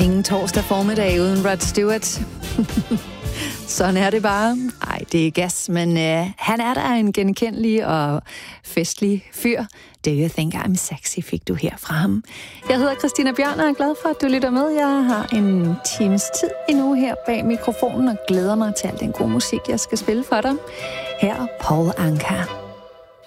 Ingen torsdag formiddag uden Rod Stewart. Sådan er det bare. Ej, det er gas, men han er da en genkendelig og festlig fyr. Do You Think I'm Sexy fik du her fra ham. Jeg hedder Christina Bjørn og er glad for, at du lytter med. Jeg har en times tid endnu her bag mikrofonen og glæder mig til al den gode musik, jeg skal spille for dig. Her er Paul Anka.